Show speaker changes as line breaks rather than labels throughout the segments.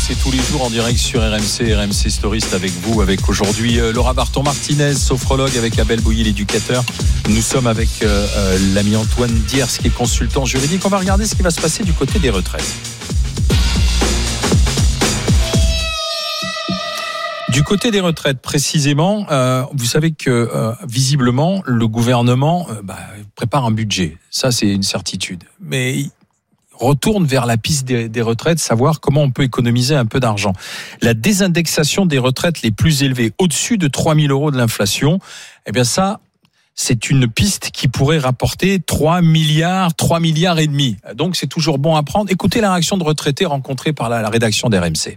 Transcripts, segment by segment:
c'est tous les jours en direct sur RMC. RMC Story, c'est avec vous, avec aujourd'hui Laura Barton-Martinez, sophrologue, avec Abel Bouilly, l'éducateur. Nous sommes avec l'ami Antoine Diers, qui est consultant juridique. On va regarder ce qui va se passer du côté des retraites. Du côté des retraites, précisément, vous savez que visiblement, le gouvernement prépare un budget. Ça, c'est une certitude. Mais il retourne vers la piste des retraites, savoir comment on peut économiser un peu d'argent. La désindexation des retraites les plus élevées, au-dessus de 3 000 € de l'inflation, eh bien ça, c'est une piste qui pourrait rapporter 3 milliards et demi. Donc, c'est toujours bon à prendre. Écoutez la réaction de retraités rencontrés par la rédaction d'RMC.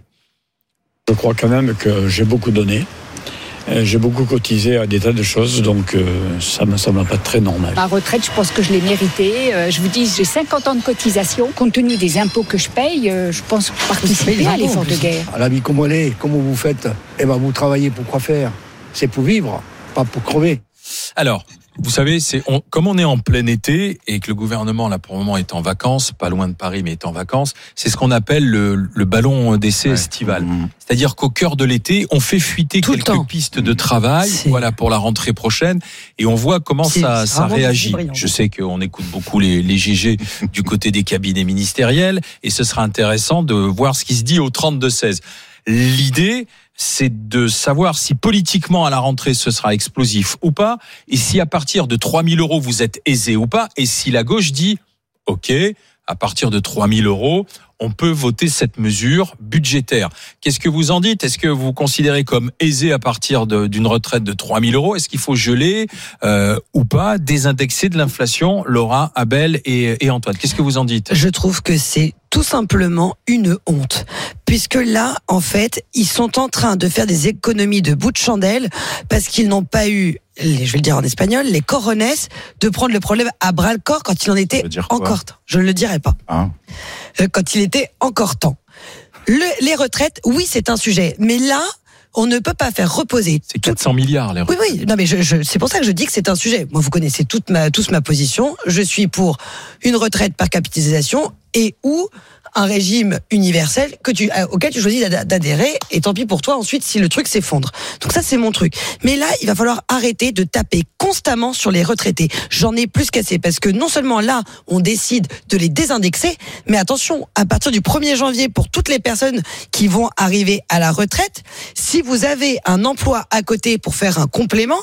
Je crois quand même que j'ai beaucoup donné. J'ai beaucoup cotisé à des tas de choses, donc ça me semble pas très normal.
Ma retraite, je pense que je l'ai méritée. Je vous dis, j'ai 50 ans de cotisation. Compte tenu des impôts que je paye, je pense participer à l'effort de guerre.
La vie comme elle est, comment vous faites ? Vous travaillez pour quoi faire ? C'est pour vivre, pas pour crever.
Alors, vous savez, comme on est en plein été et que le gouvernement, là, pour le moment, est en vacances, pas loin de Paris, mais est en vacances, c'est ce qu'on appelle le ballon d'essai estival. C'est-à-dire qu'au cœur de l'été, on fait fuiter quelques pistes de travail, pour la rentrée prochaine, et on voit comment ça réagit. Je sais qu'on écoute beaucoup les GG du côté des cabinets ministériels, et ce sera intéressant de voir ce qui se dit au 32-16. L'idée, c'est de savoir si politiquement à la rentrée ce sera explosif ou pas, et si à partir de 3 000 € vous êtes aisé ou pas, et si la gauche dit ok, à partir de 3 000 €, on peut voter cette mesure budgétaire. Qu'est-ce que vous en dites ? Est-ce que vous considérez comme aisé à partir d'une retraite de 3 000 €? Est-ce qu'il faut geler ou pas, désindexer de l'inflation? Laura, Abel et Antoine, qu'est-ce que vous en dites ?
Je trouve que c'est tout simplement une honte. Puisque là, en fait, ils sont en train de faire des économies de bout de chandelle parce qu'ils n'ont pas eu, je vais le dire en espagnol, les cojones de prendre le problème à bras-le-corps quand il en était encore temps. Je ne le dirai pas. Quand il était encore temps. Les retraites, oui, c'est un sujet. Mais là, on ne peut pas faire reposer.
C'est 400 milliards, les retraites.
Oui. Non, mais c'est pour ça que je dis que c'est un sujet. Moi, vous connaissez tous ma position. Je suis pour une retraite par capitalisation et ou un régime universel auquel tu choisis d'adhérer, et tant pis pour toi ensuite si le truc s'effondre. Donc ça, c'est mon truc. Mais là, il va falloir arrêter de taper constamment sur les retraités. J'en ai plus qu'assez, parce que non seulement là, on décide de les désindexer, mais attention, à partir du 1er janvier, pour toutes les personnes qui vont arriver à la retraite, si vous avez un emploi à côté pour faire un complément,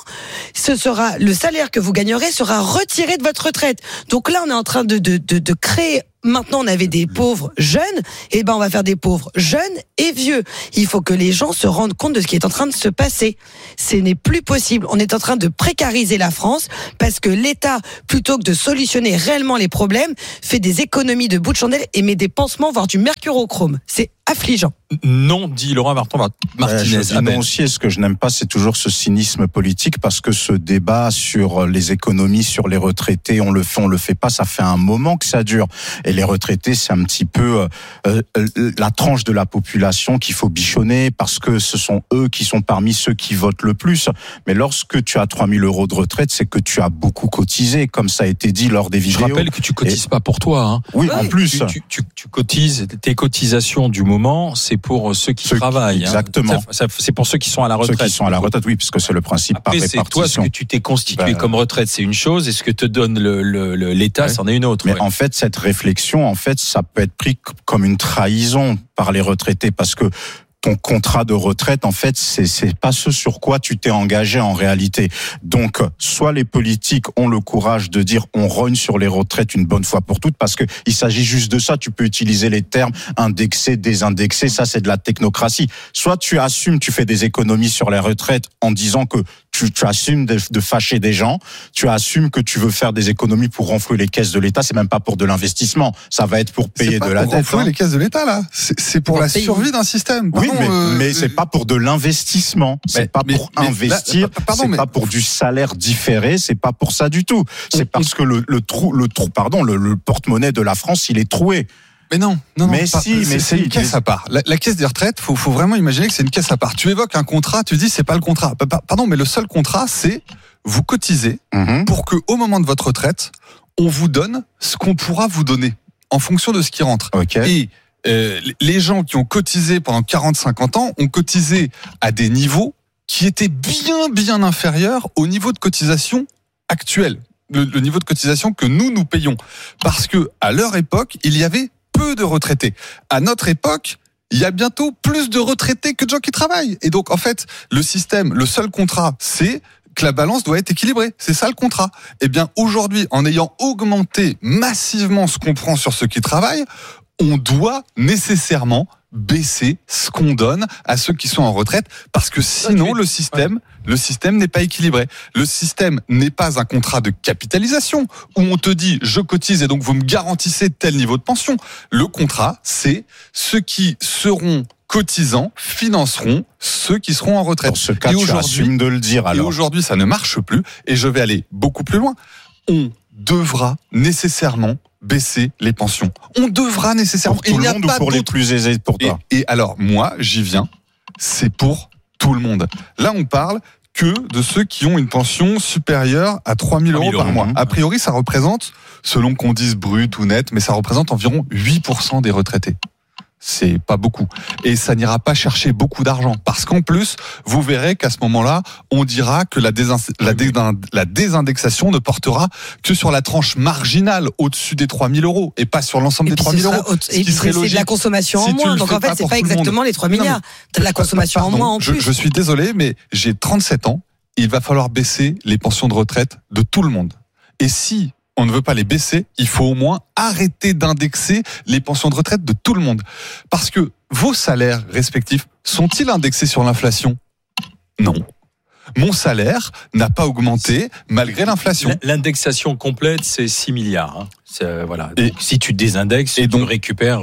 le salaire que vous gagnerez sera retiré de votre retraite. Donc là, on est en train de créer. Maintenant, on avait des pauvres jeunes, et on va faire des pauvres jeunes et vieux. Il faut que les gens se rendent compte de ce qui est en train de se passer. Ce n'est plus possible. On est en train de précariser la France parce que l'État, plutôt que de solutionner réellement les problèmes, fait des économies de bout de chandelle et met des pansements, voire du mercurochrome. C'est affligeant.
Non, dit Laura Barton-Martinez.
Je dis non aussi, et ce que je n'aime pas, c'est toujours ce cynisme politique, parce que ce débat sur les économies, sur les retraités, on le fait pas, ça fait un moment que ça dure. Et les retraités, c'est un petit peu la tranche de la population qu'il faut bichonner, parce que ce sont eux qui sont parmi ceux qui votent le plus. Mais lorsque tu as 3 000 € de retraite, c'est que tu as beaucoup cotisé, comme ça a été dit lors des vidéos.
Je rappelle que tu cotises pas pour toi. Hein.
Oui, en plus.
Tu cotises, tes cotisations du moment, c'est pour ceux qui travaillent.
Exactement.
C'est pour ceux qui sont à la retraite.
Ceux qui sont à la retraite, oui, puisque c'est le principe par répartition.
C'est toi, ce que tu t'es constitué comme retraite, c'est une chose, et ce que te donne l'État, c'en est une autre.
Mais en fait, cette réflexion, ça peut être pris comme une trahison par les retraités, parce que ton contrat de retraite, en fait, c'est pas ce sur quoi tu t'es engagé en réalité. Donc, soit les politiques ont le courage de dire on rogne sur les retraites une bonne fois pour toutes, parce que il s'agit juste de ça. Tu peux utiliser les termes indexé, désindexé, ça c'est de la technocratie. Soit tu assumes, tu fais des économies sur les retraites en disant que tu assumes de fâcher des gens, tu assumes que tu veux faire des économies pour renflouer les caisses de l'État, c'est même pas pour de l'investissement, ça va être pour payer de la dette.
C'est pas pour renflouer les caisses de l'État, là. C'est pour la survie d'un système.
Pardon, oui, mais c'est pas pour de l'investissement, c'est pas pour investir, c'est pas pour du salaire différé, c'est pas pour ça du tout. C'est parce que le porte-monnaie de la France, il est troué.
Mais non,
c'est
une caisse à part. La caisse des retraites, faut vraiment imaginer que c'est une caisse à part. Tu évoques un contrat, tu dis c'est pas le contrat. Pardon, mais le seul contrat, c'est vous cotisez pour que au moment de votre retraite, on vous donne ce qu'on pourra vous donner en fonction de ce qui rentre.
Okay.
Et les gens qui ont cotisé pendant 40-50 ans ont cotisé à des niveaux qui étaient bien inférieurs au niveau de cotisation actuel. Le niveau de cotisation que nous payons. Parce que, à leur époque, il y avait peu de retraités. À notre époque, il y a bientôt plus de retraités que de gens qui travaillent. Et donc, en fait, le seul contrat, c'est que la balance doit être équilibrée. C'est ça le contrat. Eh bien, aujourd'hui, en ayant augmenté massivement ce qu'on prend sur ceux qui travaillent, on doit nécessairement baisser ce qu'on donne à ceux qui sont en retraite, parce que sinon le système n'est pas équilibré. Le système n'est pas un contrat de capitalisation où on te dit je cotise et donc vous me garantissez tel niveau de pension. Le contrat, c'est ceux qui seront cotisants financeront ceux qui seront en retraite.
Dans ce cas, tu assumes de le dire alors.
Et aujourd'hui, ça ne marche plus et je vais aller beaucoup plus loin. On devra nécessairement baisser les pensions. On devra nécessairement.
Pour tout le monde ou pour les plus aisés pour toi?
Et alors, moi, j'y viens. C'est pour tout le monde. Là, on parle que de ceux qui ont une pension supérieure à 3 000 euros par mois. A priori, ça représente, selon qu'on dise brut ou net, mais ça représente environ 8% des retraités. C'est pas beaucoup. Et ça n'ira pas chercher beaucoup d'argent. Parce qu'en plus, vous verrez qu'à ce moment-là, on dira que la désindexation ne portera que sur la tranche marginale au-dessus des 3 000 euros et pas sur l'ensemble des 3 000 euros.
Et puis c'est de la consommation en moins. Donc en fait, c'est pas exactement les 3 milliards. T'as de la consommation en moins en plus.
Je suis désolé, mais j'ai 37 ans. Il va falloir baisser les pensions de retraite de tout le monde. Et si on ne veut pas les baisser, il faut au moins arrêter d'indexer les pensions de retraite de tout le monde. Parce que vos salaires respectifs sont-ils indexés sur l'inflation ? Non. Mon salaire n'a pas augmenté malgré l'inflation.
L'indexation complète, c'est 6 milliards. Hein. Voilà. Donc, si tu désindexes, tu récupères.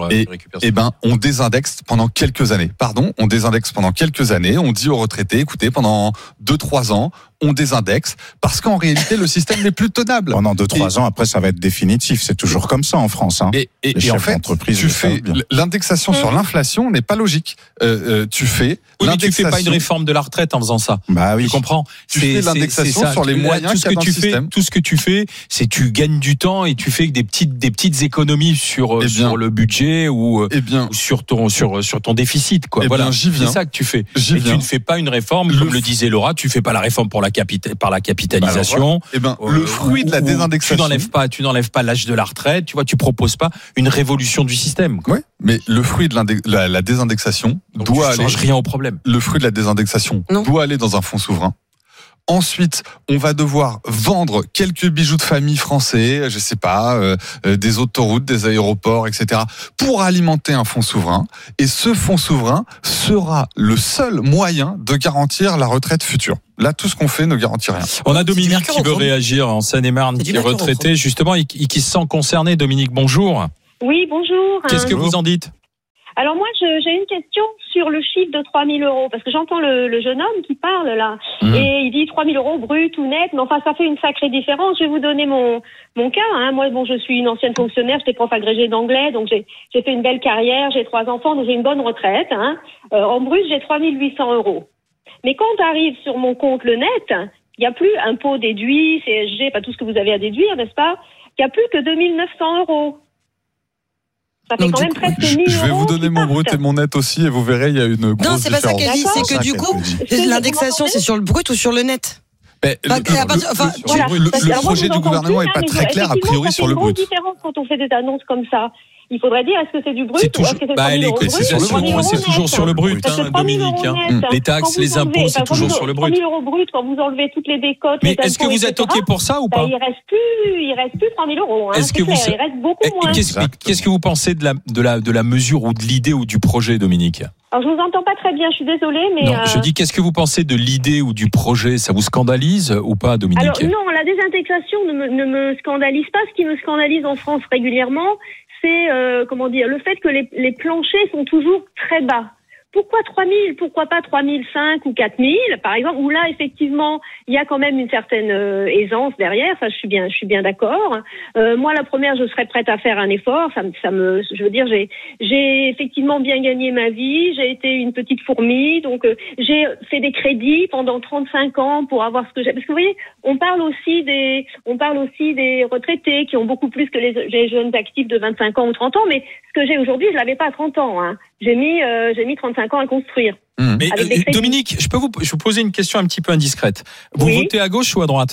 On désindexe pendant quelques années. On désindexe pendant quelques années. On dit aux retraités, écoutez, pendant 2-3 ans, on désindexe parce qu'en réalité, le système n'est plus tenable.
Pendant 2-3 ans, après, ça va être définitif. C'est toujours comme ça en France. Hein.
Et en fait, tu fais l'indexation sur l'inflation n'est pas logique. Tu fais
pas une réforme de la retraite en faisant ça.
Bah oui.
Tu comprends ?
Tu fais l'indexation sur les moyens qu'il y a dans le système.
Tout ce que tu fais, c'est tu gagnes du temps et tu fais des petites économies sur le budget ou sur ton déficit, quoi. Voilà. C'est ça que tu fais. Tu ne fais pas une réforme, comme le disait Laura, tu fais pas la réforme par la capitalisation.
Le fruit de la désindexation.
Tu n'enlèves pas l'âge de la retraite, tu vois, tu proposes pas une révolution du système, quoi.
Oui, mais le fruit de la désindexation doit aller.
Rien au problème.
Le fruit de la désindexation doit aller dans un fonds souverain. Ensuite, on va devoir vendre quelques bijoux de famille français, je sais pas, des autoroutes, des aéroports, etc., pour alimenter un fonds souverain. Et ce fonds souverain sera le seul moyen de garantir la retraite future. Là, tout ce qu'on fait ne garantit rien.
On a Dominique qui veut réagir en Seine-et-Marne, qui est retraité, justement, et qui se sent concerné. Dominique, bonjour.
Oui, bonjour.
Qu'est-ce que vous en dites ?
Alors moi, j'ai une question sur le chiffre de 3 000 euros, parce que j'entends le jeune homme qui parle là, et il dit 3 000 euros brut ou net, mais enfin ça fait une sacrée différence. Je vais vous donner mon cas. Hein. Moi, je suis une ancienne fonctionnaire, j'étais prof agrégée d'anglais, donc j'ai fait une belle carrière, j'ai 3 enfants, donc j'ai une bonne retraite. Hein. En brut, j'ai 3 800 euros. Mais quand arrive sur mon compte le net, il n'y a plus impôt déduit, CSG, pas tout ce que vous avez à déduire, n'est-ce pas ? Il n'y a plus que 2 900 euros. Ça fait quand même presque 1 000 euros.
Je vais vous donner mon brut et mon net aussi et vous verrez, il y a une grosse différence.
Non, c'est pas ça qu'elle dit, c'est que du coup, l'indexation, c'est sur le brut ou sur le net ?
Le projet du gouvernement n'est pas très clair, a priori, sur le brut.
Il y a une grosse différence quand on fait des annonces comme ça. Il faudrait dire, est-ce que c'est du brut ou est-ce que c'est 3 000 euros brut ?
C'est toujours sur le brut, Dominique. Les taxes, les impôts, c'est toujours sur le brut.
3 000 euros brut, quand vous enlevez toutes les décotes,
mais est-ce que vous êtes OK pour ça ou pas ?
Il reste plus 3 000 euros.
Est-ce que
il reste beaucoup moins.
Qu'est-ce que vous pensez de la mesure ou de l'idée ou du projet, Dominique ?
Alors, je vous entends pas très bien, je suis désolée, mais...
Non, je dis, qu'est-ce que vous pensez de l'idée ou du projet ? Ça vous scandalise ou pas, Dominique ?
Alors, non, la désindexation ne me scandalise pas. Ce qui me scandalise en France régulièrement, c'est, le fait que les planchers sont toujours très bas. pourquoi 3 000 ? Pourquoi pas 3 500 ou 4 000, par exemple, où là, effectivement, il y a quand même une certaine aisance derrière, ça, je suis bien d'accord. Moi, la première, je serais prête à faire un effort, je veux dire, j'ai effectivement bien gagné ma vie, j'ai été une petite fourmi, donc j'ai fait des crédits pendant 35 ans pour avoir ce que j'ai. Parce que vous voyez, on parle aussi des retraités qui ont beaucoup plus que les jeunes actifs de 25 ans ou 30 ans, mais ce que j'ai aujourd'hui, je l'avais pas à 30 ans, hein. J'ai mis 35 ans à construire.
Mais Dominique, je peux vous poser une question un petit peu indiscrète. Vous votez à gauche ou à droite ?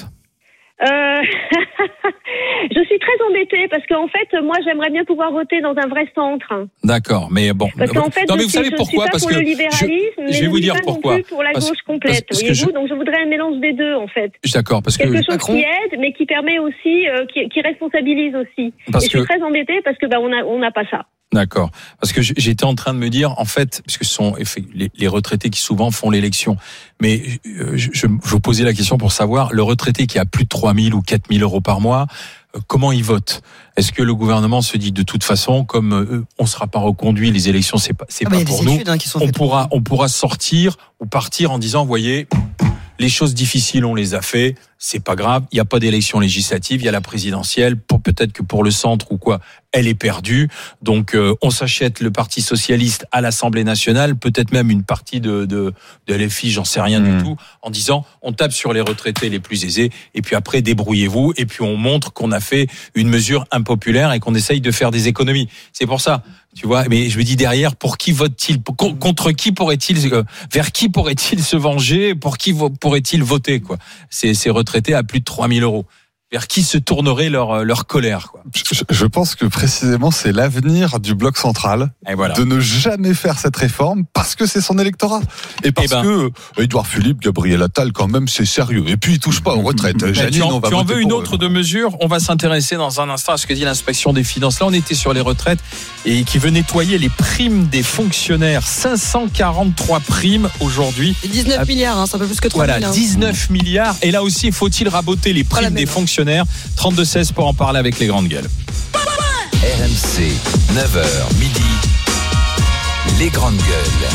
Je suis très embêtée parce qu'en fait, moi, j'aimerais bien pouvoir voter dans un vrai centre.
D'accord, mais bon.
Parce qu'en fait,
non, mais vous savez pourquoi ?
Parce que le libéralisme,
je vais vous dire pourquoi.
Non plus pour la gauche complète, voyez-vous. Donc, je voudrais un mélange des deux, en fait.
D'accord, parce que
quelque chose qui aide, mais qui permet aussi, qui responsabilise aussi. Je suis très embêtée parce que on n'a pas ça.
D'accord. Parce que j'étais en train de me dire, en fait, parce que ce sont les retraités qui souvent font l'élection, mais je vous posais la question pour savoir, le retraité qui a plus de 3 000 ou 4 000 euros par mois, comment il vote ? Est-ce que le gouvernement se dit de toute façon, comme on sera pas reconduit, les élections c'est pas pour nous, on pourra sortir ou partir en disant, voyez, les choses difficiles on les a fait, c'est pas grave, il y a pas d'élection législative, il y a la présidentielle, peut-être que pour le centre ou quoi, elle est perdue. Donc on s'achète le Parti socialiste à l'Assemblée nationale, peut-être même une partie de LFI, j'en sais rien du tout, en disant on tape sur les retraités les plus aisés et puis après débrouillez-vous et puis on montre qu'on a fait une mesure impopulaire et qu'on essaye de faire des économies. C'est pour ça, tu vois, mais je me dis derrière, pour qui vote-t-il ? Contre qui pourrait-il, vers qui pourrait-il se venger ? Pour qui pourrait-il voter, quoi ? Ces retraités à plus de 3 000 euros. Vers qui se tournerait leur colère, quoi.
Je pense que précisément c'est l'avenir du bloc central de ne jamais faire cette réforme parce que c'est son électorat et parce que Édouard Philippe, Gabriel Attal quand même c'est sérieux et puis il touche pas aux retraites.
Tu en veux une autre de mesure ? On va s'intéresser dans un instant à ce que dit l'inspection des finances. Là on était sur les retraites et qui veut nettoyer les primes des fonctionnaires. 543 primes aujourd'hui.
Et 19 milliards, c'est un peu plus que 3
000. Voilà, 19 milliards. Et là aussi, faut-il raboter les primes des fonctionnaires ? 32-16 pour en parler avec les grandes gueules.
RMC, 9h midi, les grandes gueules.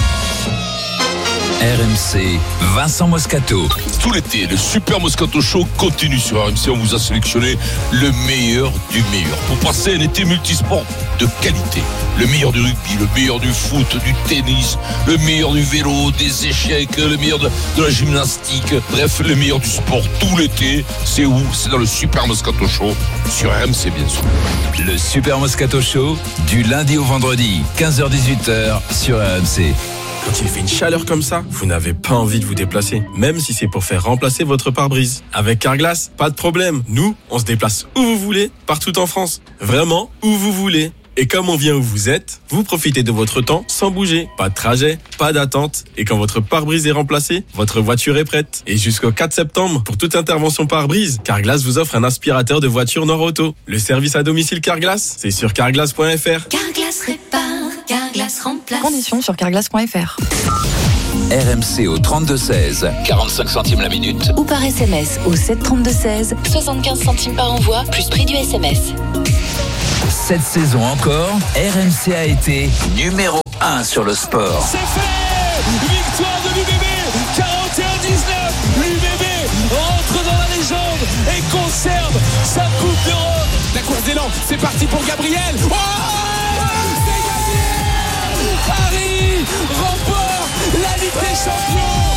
RMC, Vincent Moscato.
Tout l'été, le Super Moscato Show continue sur RMC. On vous a sélectionné le meilleur du meilleur pour passer un été multisport de qualité. Le meilleur du rugby, le meilleur du foot, du tennis, le meilleur du vélo, des échecs, le meilleur de la gymnastique. Bref, le meilleur du sport tout l'été. C'est où ? C'est dans le Super Moscato Show sur RMC, bien sûr.
Le Super Moscato Show, du lundi au vendredi, 15h-18h sur RMC.
Quand il fait une chaleur comme ça, vous n'avez pas envie de vous déplacer, même si c'est pour faire remplacer votre pare-brise. Avec Carglass, pas de problème. Nous, on se déplace où vous voulez, partout en France. Vraiment, où vous voulez. Et comme on vient où vous êtes, vous profitez de votre temps sans bouger. Pas de trajet, pas d'attente. Et quand votre pare-brise est remplacé, votre voiture est prête. Et jusqu'au 4 septembre, pour toute intervention pare-brise, Carglass vous offre un aspirateur de voiture Nord-Auto. Le service à domicile Carglass, c'est sur carglass.fr.
Carglass répare, Carglass remplace.
Conditions sur carglass.fr.
RMC au 32-16, 45 centimes la minute.
Ou par SMS au 732-16, 75 centimes par envoi, plus prix du SMS.
Cette saison encore, RMC a été numéro 1 sur le sport.
C'est fait ! Victoire de l'UBB, 41-19. L'UBB rentre dans la légende et conserve sa Coupe d'Europe. La course d'élan, c'est parti pour Gabriel. Oh, c'est gagné ! Paris remporte la Ligue des Champions.